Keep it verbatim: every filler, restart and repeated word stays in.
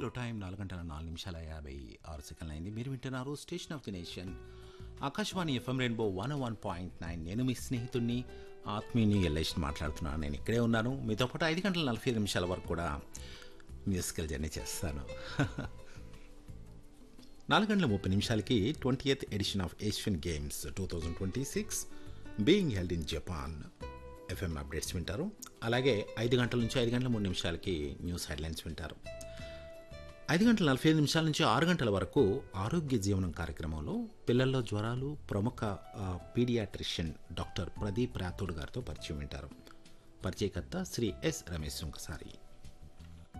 స్టూడియోలో టైం నాలుగు గంటల నాలుగు నిమిషాల యాభై ఆరు సెకండ్లు అయింది. మీరు వింటున్నారు station of the nation Akashvani FM rainbow one one point nine. నేను మీ స్నేహితుడిని ఆత్మీయుని ఎల్లేష్ మాట్లాడుతున్నాను. నేను ఇక్కడే ఉన్నాను మీతో పాటు ఐదు గంటల నలభై ఐదు నిమిషాల వరకు కూడా మ్యూజికల్ జర్నీ చేస్తాను. నాలుగు గంటల ముప్పై నిమిషాలకి twenty eighth edition of Asian games two thousand twenty six being held in Japan FM updates వింటారు. అలాగే ఐదు గంటల నుంచి ఐదు గంటల మూడు నిమిషాలకి న్యూస్ హెడ్లైన్స్ వింటారు. ఐదు గంటల నలభై ఐదు నిమిషాల నుంచి ఆరు గంటల వరకు ఆరోగ్య జీవనం కార్యక్రమంలో పిల్లల్లో జ్వరాలు ప్రముఖ పీడియాట్రిషియన్ డాక్టర్ ప్రదీప్ రాథోడ్ గారితో పరిచయం వింటారు. పరిచయకర్త శ్రీ ఎస్ రమేష్ సుంకసారి.